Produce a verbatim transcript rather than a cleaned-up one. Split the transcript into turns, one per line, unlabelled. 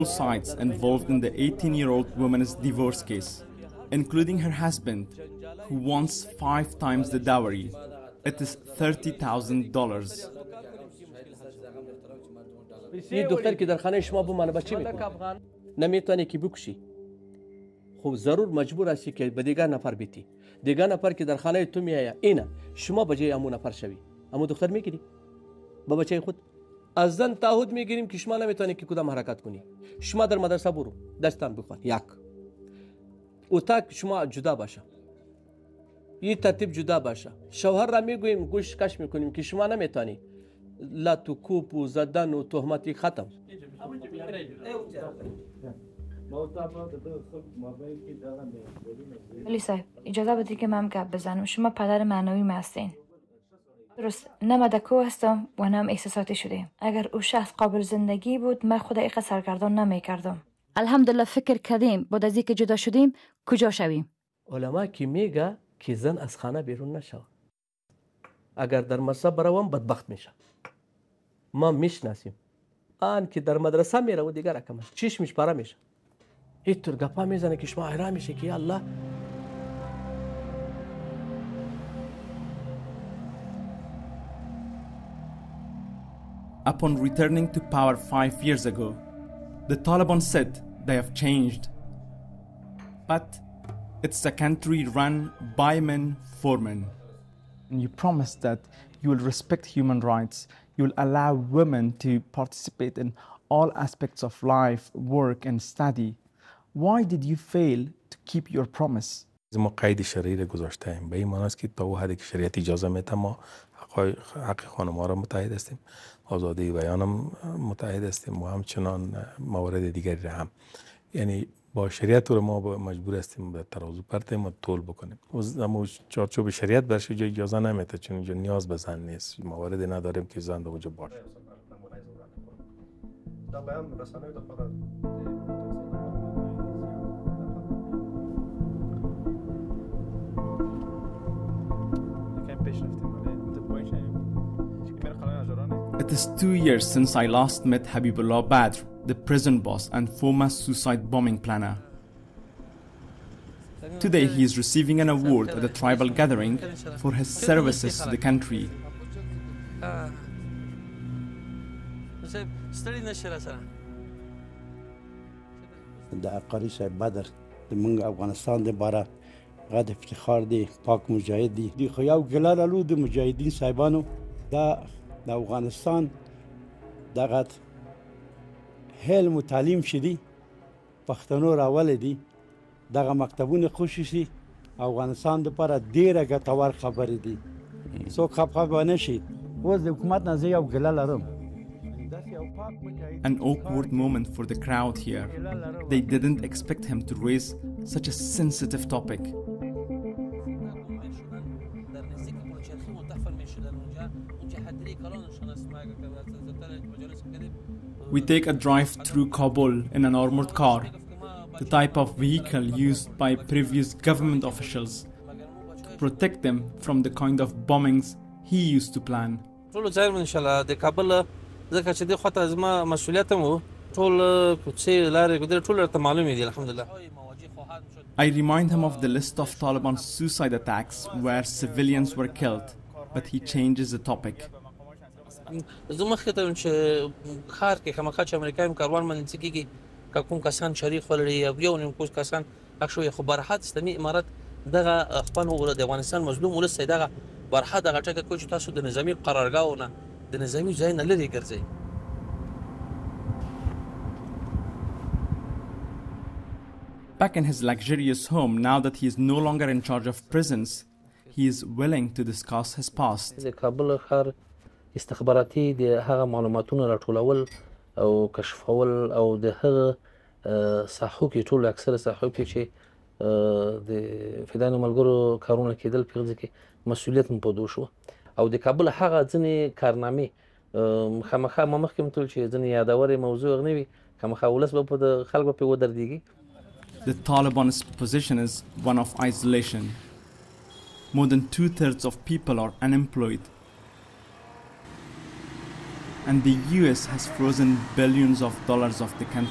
sides involved in the eighteen-year-old woman's divorce case, including her husband, who wants five times the dowry. It is thirty thousand dollars.
یه دختر که در خانه شما بمانه بچه میکنه نمیتونه که بکشی خب ضرور مجبور هستی که به دیگر نفر بیتی دیگر نفر که در خانه تو میآید اینه شما به جای همون نفر شوی همون دختر میگیری با بچه خود از زن تعهد میگیریم که شما نمیتونی که کدام حرکت کنی شما در مدرسه برو دستان بخوان یک اتاق شما جدا باشه این ترتیب جدا باشه شوهر را میگوییم گوش کش میکنیم که شما نمیتونی لا تو کوپ و زدن و تهمتی ختم
ولی صاحب اجازه بدید که من گپ بزنم شما پدر معنوی ما هستین درست نه مدکو هستم و نه هم احساساتی شدیم اگر او شخص قابل زندگی بود من خود ایقا سرگردان نمی کردم الحمدلله فکر کردیم بعد از اینکه جدا شدیم کجا شویم
علما که میگه که زن از خانه بیرون نشود اگر در مصب بروم بدبخت میشه ما میشناسیم آن که در مدرسه میره و دیگر رقم چشمش پاره میشه اینطور گپا میزنه که شما حیران میشه که یا الله
Upon returning to power five years ago, the Taliban said they have changed. But it's a country run by men for men.
You promised that you will respect human rights, you will allow women to participate in all aspects of life, work and study. Why did you fail to keep your promise?
ما قید شرعی را گذاشتیم به این معنی است که تا او حدی که شریعت اجازه میده ما حق خانم‌ها را متحد هستیم آزادی بیان هم متحد هستیم و همچنان موارد دیگری را هم یعنی با شریعت رو ما مجبور هستیم به ترازو پرتیم و طول بکنیم اما چارچوب شریعت برش جای اجازه نمیده چون اینجا نیاز به زن نیست مواردی نداریم که زن در اونجا باشه
It is two years since I last met Habibullah Badr, the prison boss and former suicide bombing planner. Today he is receiving an award at a tribal gathering for his services to the country.
د عقاري صاحب بدر د موږ افغانستان د باره غد افتخار دی پاک مجاهد دی دی خو یو ګله لرو د مجاهدین صاحبانو دا د افغانستان دغه علم و تعلیم شدی پښتنو راول دي دغه مکتبونه خوشی شي افغانستان لپاره ډیره ګټور خبرې دي څوک خپه نه شي اوس د حکومت نه زه یو ګله لرم
An awkward moment for the crowd here. They didn't expect him to raise such a sensitive topic. We take a drive through Kabul in an armored car, the type of vehicle used by previous government officials to protect them from the kind of bombings he used to plan.
ځکه چې د خاطر زما مسؤلیت مو ټول کوڅې لارې ګذر ټول ته معلومې دي الحمدلله
I remind him of the list of Taliban suicide attacks where civilians were killed, but he changes the topic.
زه مخکې ته چې ښار کې خامخا چې امریکایي کاروان باندې څه کېږي که کوم کسان شریک ولري او یو نیم کوس کسان ښخ شوي خو برحد اسلامي امارت دغه خپل د افغانستان مظلوم ولس دی دغه برحد دغه ټکه کوي چې تاسو د نظامي قرارګاهونه
Back in his luxurious home, now that he is no longer in charge of prisons, he is willing to discuss his past.
د کابل ښار استخباراتي د هغه معلوماتونو راټولول او کشفول او د هغه ساحو کې ټول اکثره ساحو کې چې د فدانو ملګرو کارونه کېدل په غږ کې مسؤلیت مو پدو شو او د کابل هغه ځنې کارنامې خامخا ما مخکې متول چې ځنې یادورې موضوع نه وي خامخا ولس به په خلکو په ودرېږي
The Taliban's position is one of isolation. More than two-thirds of people are unemployed. And the U S has frozen billions of dollars of the country.